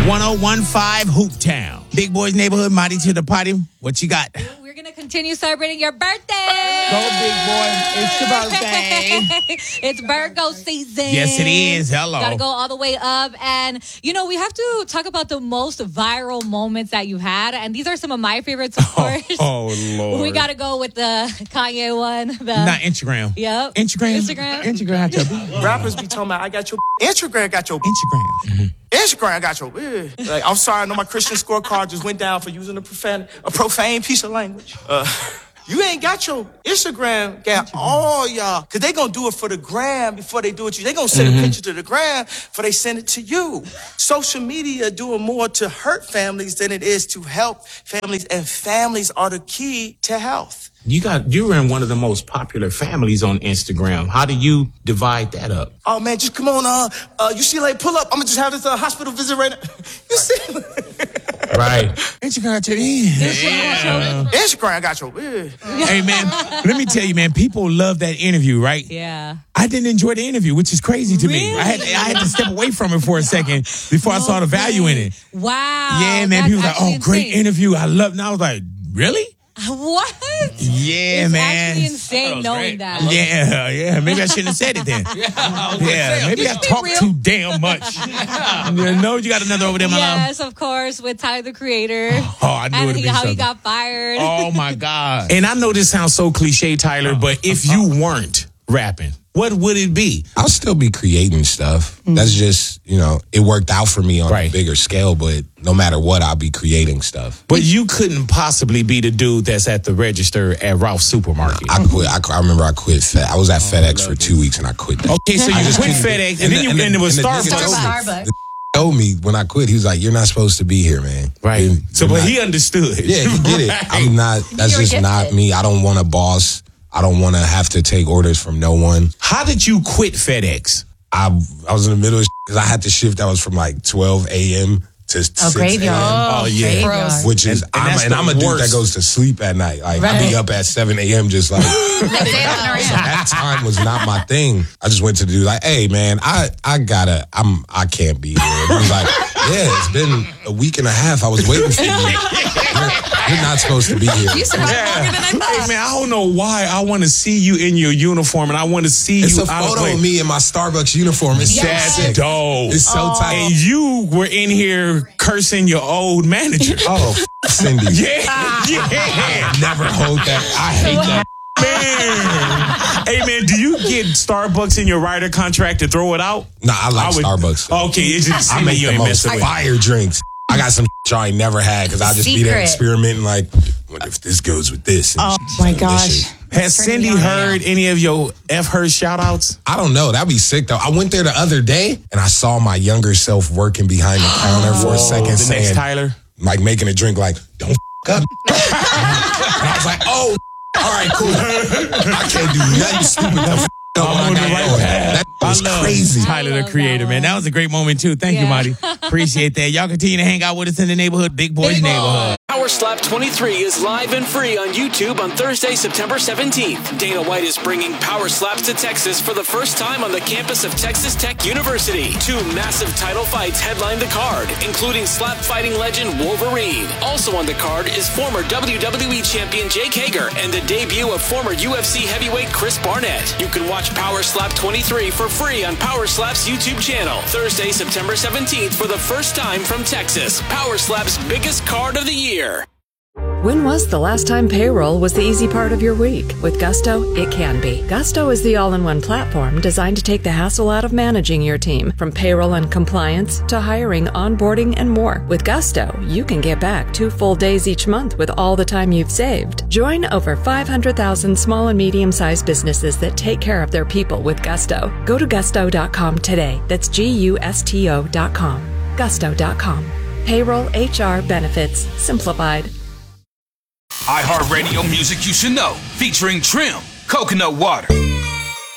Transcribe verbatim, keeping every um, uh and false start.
one oh one five Hoop Town. Big Boys Neighborhood, Mighty to the party. What you got? We're going to continue celebrating your birthday. Go, Big Boy. It's your birthday. It's Virgo season. Yes, it is. Hello. Got to go all the way up. And, you know, we have to talk about the most viral moments that you've had. And these are some of my favorites, of course. Oh, oh Lord. We got to go with the Kanye one. The, Not Instagram. Yep. Instagram. Instagram. Instagram got your Rappers be talking about, I got your Instagram got your Instagram. Mm-hmm. Instagram got your eh. Like, I'm sorry, I know my Christian scorecard just went down for using a profane, a profane piece of language. Uh, you ain't got your Instagram, got all y'all, because they going to do it for the gram before they do it to you. They going to send mm-hmm. a picture to the gram before they send it to you. Social media doing more to hurt families than it is to help families, and families are the key to health. You got, you're in one of the most popular families on Instagram. How do you divide that up? Oh, man, just come on, uh, uh, you see, like, pull up. I'm going to just have this uh, hospital visit right now. You see? Right. Instagram got your yeah. Instagram got your yeah. Hey, man, let me tell you, man, people love that interview, right? Yeah. I didn't enjoy the interview, which is crazy to really? me. I had, I had to step away from it for a second before no I saw the value in it. Wow. Yeah, man, people was like, oh, great insane. interview. I love it. And I was like, really? What? Yeah, it's man. Actually insane that knowing great. that. Yeah, yeah. Maybe I shouldn't have said it then. yeah, yeah maybe I talked real. too damn much. You know, you got another over there, my love. Yes, of course, with Tyler, the Creator. Oh, I knew and it'd be how something. he got fired. Oh my God. And I know this sounds so cliche, Tyler, but if you weren't rapping, what would it be? I'll still be creating stuff. Mm-hmm. That's just, you know, it worked out for me on right. a bigger scale, but no matter what, I'll be creating stuff. But you couldn't possibly be the dude that's at the register at Ralph's Supermarket. I quit. I, I remember I quit Fed. I was at FedEx for two weeks and I quit that. Okay, so you just quit FedEx and, and then you and, and it was and Starbucks. Starbucks. The told me when I quit, he was like, "You're not supposed to be here, man." Right. You're, so, you're but not, he understood. Yeah, he get it. Right. I'm not. That's just not me. I don't want a boss. I don't want to have to take orders from no one. How did you quit FedEx? I I was in the middle of because I had to shift. That was from like twelve a.m. to oh, six graveyard. a.m. Oh, yeah. Graveyard. Which is, and, and, I'm, and I'm a dude that goes to sleep at night. Like, right. I be up at seven a.m. just like. So that time was not my thing. I just went to the dude like, hey, man, I, I gotta, I'm, I can't be here. And he was like, yeah, it's been a week and a half. I was waiting for you. You're, you're not supposed to be here. You survived yeah. longer than I thought. Hey, man, I don't know why I want to see you in your uniform and I want to see it's you a out photo of, of me in my Starbucks uniform. It's yes. so sick. Dope. It's so oh. tight. And you were in here cursing your old manager. Oh, f- Cindy. Yeah. Yeah. Never hold that. I hate that. Man. Hey, man, do you get Starbucks in your rider contract to throw it out? Nah, I like I would, Starbucks. Though. Okay, it's just I make the most fire drinks. I got some shit I ain't never had because I just Secret. be there experimenting like, what if this goes with this? And oh, my gosh. Has Cindy heard any of your F her shout outs? I don't know. That'd be sick, though. I went there the other day, and I saw my younger self working behind the counter for a second. The saying, next Tyler? Like, making a drink like, don't f*** up. And I was like, oh, all right, cool. I can't do nothing stupid to f*** up. I'm on the right path. That was crazy. Tyler, the Creator, man. That was a great moment, too. Thank yeah. you, Marty. Appreciate that. Y'all continue to hang out with us in the neighborhood, Big Boys Big Neighborhood. Power Slap twenty-three is live and free on YouTube on Thursday, September seventeenth. Dana White is bringing Power Slaps to Texas for the first time on the campus of Texas Tech University. Two massive title fights headline the card, including slap fighting legend Wolverine. Also on the card is former W W E champion Jake Hager and the debut of former U F C heavyweight Chris Barnett. You can watch Power Slap twenty-three for free on Power Slap's YouTube channel. Thursday, September seventeenth for the first time from Texas. Power Slap's biggest card of the year. When was the last time payroll was the easy part of your week? With Gusto, it can be. Gusto is the all-in-one platform designed to take the hassle out of managing your team, from payroll and compliance to hiring, onboarding, and more. With Gusto, you can get back two full days each month with all the time you've saved. Join over five hundred thousand small and medium-sized businesses that take care of their people with Gusto. Go to gusto dot com today. That's G U S T O dot com. gusto dot com. Payroll, H R, benefits, simplified. iHeartRadio music you should know, featuring Trim, Coconut Water.